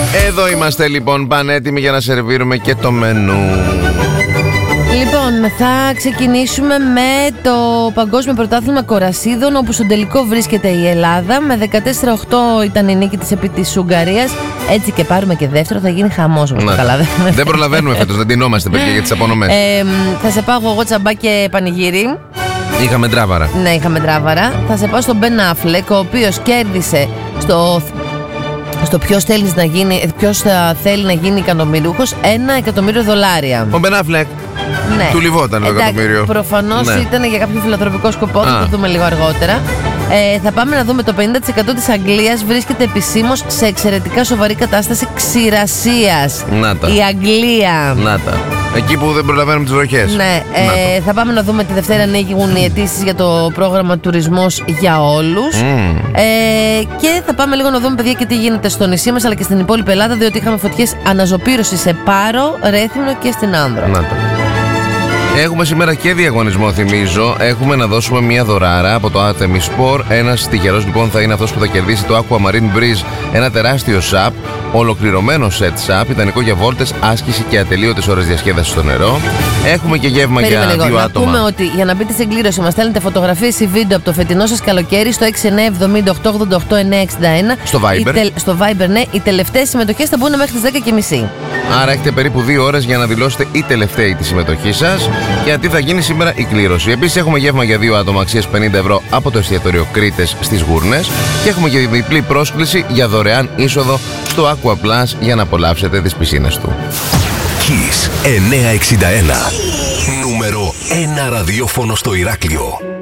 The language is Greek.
Εδώ είμαστε λοιπόν πανέτοιμοι για να σερβίρουμε και το μενού. Λοιπόν, θα ξεκινήσουμε με το Παγκόσμιο Πρωτάθλημα Κορασίδων, όπου στον τελικό βρίσκεται η Ελλάδα. Με 14-8 ήταν η νίκη της επί της Ουγγαρίας. Έτσι και πάρουμε και δεύτερο, θα γίνει χαμός. Δεν προλαβαίνουμε φέτος, δεν τεινόμαστε παιδιά για τις απονομές. Θα σε πάω εγώ τσαμπά και πανηγύρι. Είχαμε ντράβαρα. Ναι, είχαμε ντράβαρα. Θα σε πάω στον Μπεν Αφλεκ, ο οποίος κέρδισε στο ποιος θα θέλει να γίνει εκατομμυρίουχος $1 εκατομμύριο. Ο Μπεν Αφλεκ. Ναι. Του λιβόταν το εκατομμύριο. Προφανώς ήταν για κάποιο φιλανθρωπικό σκοπό, θα το δούμε λίγο αργότερα. Θα πάμε να δούμε το 50% της Αγγλίας βρίσκεται επισήμως σε εξαιρετικά σοβαρή κατάσταση ξηρασίας. Η Αγγλία. Εκεί που δεν προλαβαίνουμε τις βροχές. Ναι, θα πάμε να δούμε τη Δευτέρα ανοίγουν οι αιτήσεις για το πρόγραμμα Τουρισμός για όλους. Και θα πάμε λίγο να δούμε, παιδιά, και τι γίνεται στο νησί μας αλλά και στην υπόλοιπη Ελλάδα, διότι είχαμε φωτιές αναζωπήρωση σε Πάρο, Ρέθυμνο και στην Άνδρο. Έχουμε σήμερα και διαγωνισμό, θυμίζω. Έχουμε να δώσουμε μια δωράρα από το Artemis Sport. Ένας τυχερός λοιπόν θα είναι αυτός που θα κερδίσει το Aqua Marine Breeze, ένα τεράστιο SUP, ολοκληρωμένο set SUP, ιδανικό για βόλτες, άσκηση και ατελείωτες ώρες διασκέδασης στο νερό. Έχουμε και γεύμα για δύο άτομα. Να πούμε ότι για να μπείτε στην κλήρωση μας στέλνετε φωτογραφίες ή βίντεο από το φετινό σας καλοκαίρι στο 6978888961. Στο Viber. Στο Viber, ναι. Οι τελευταίες συμμετοχές θα μπουν μέχρι τις 10:30. Άρα έχετε περίπου 2 ώρες για να δηλώσετε η τελευταία τη συμμετοχή σας. Γιατί θα γίνει σήμερα η κλήρωση. Επίσης έχουμε γεύμα για 2 άτομα αξίας €50 από το εστιατόριο Κρήτες στις Γούρνες. Και έχουμε και διπλή πρόσκληση για δωρεάν είσοδο στο Aqua Plus για να απολαύσετε τις πισίνες του. Kiss 961. Νούμερο 1 ραδιόφωνο στο Ηράκλειο.